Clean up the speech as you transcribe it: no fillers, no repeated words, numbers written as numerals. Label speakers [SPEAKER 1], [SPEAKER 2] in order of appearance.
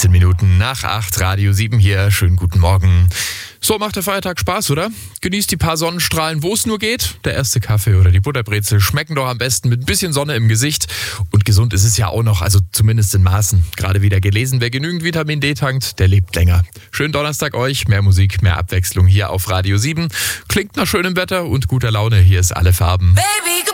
[SPEAKER 1] 13 Minuten nach 8, Radio 7 hier. Schönen guten Morgen. So macht der Feiertag Spaß, oder? Genießt die paar Sonnenstrahlen, wo es nur geht. Der erste Kaffee oder die Butterbrezel schmecken doch am besten mit ein bisschen Sonne im Gesicht. Und gesund ist es ja auch noch, also zumindest in Maßen. Gerade wieder gelesen, wer genügend Vitamin D tankt, der lebt länger. Schönen Donnerstag euch, mehr Musik, mehr Abwechslung hier auf Radio 7. Klingt nach schönem Wetter und guter Laune, hier ist Alle Farben. Baby.